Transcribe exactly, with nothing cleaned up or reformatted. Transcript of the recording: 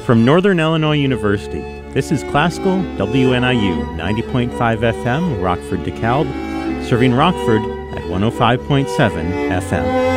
From Northern Illinois University, this is Classical W N I U ninety point five F M, Rockford, DeKalb, serving Rockford at one oh five point seven F M.